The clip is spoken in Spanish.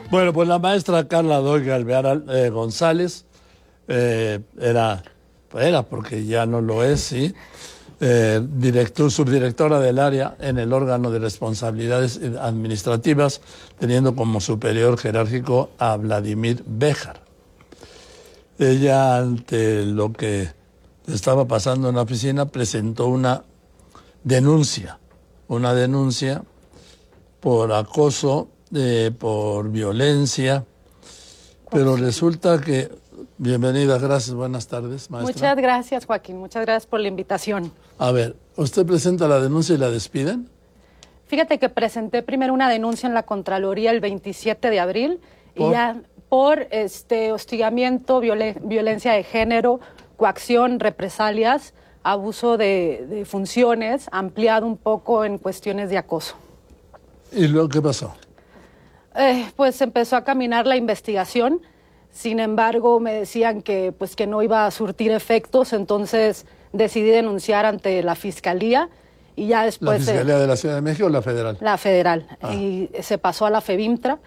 Bueno, pues la maestra Carla Doig Alvear González era, porque ya no lo es, ¿sí? Subdirectora del área en el órgano de responsabilidades administrativas, teniendo como superior jerárquico a Vladimir Béjar. Ella, ante lo que estaba pasando en la oficina, presentó una denuncia por acoso, por violencia, pero resulta que... Bienvenida, gracias, buenas tardes, maestra. Muchas gracias, Joaquín, muchas gracias por la invitación. A ver, ¿usted presenta la denuncia y la despiden? Fíjate que presenté primero una denuncia en la Contraloría el 27 de abril y ya por hostigamiento, violencia de género, coacción, represalias, abuso de funciones, ampliado un poco en cuestiones de acoso. ¿Y luego qué pasó? Pues empezó a caminar la investigación. Sin embargo, me decían que no iba a surtir efectos, entonces decidí denunciar ante la Fiscalía y ya después... ¿La Fiscalía de la Ciudad de México o la Federal? La Federal. Y se pasó a la FEBIMTRA